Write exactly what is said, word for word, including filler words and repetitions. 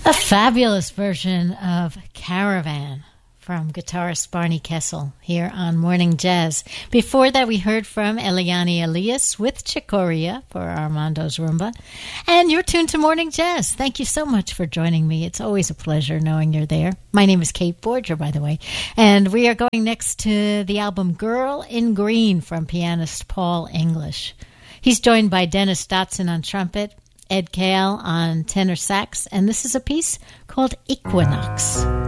A fabulous version of Caravan from guitarist Barney Kessel here on Morning Jazz. Before that, we heard from Eliane Elias with Chicoria for Armando's Rumba. And you're tuned to Morning Jazz. Thank you so much for joining me. It's always a pleasure knowing you're there. My name is Kate Borger, by the way. And we are going next to the album Girl in Green from pianist Paul English. He's joined by Dennis Dotson on trumpet, Ed Kale on tenor sax, and this is a piece called Equinox.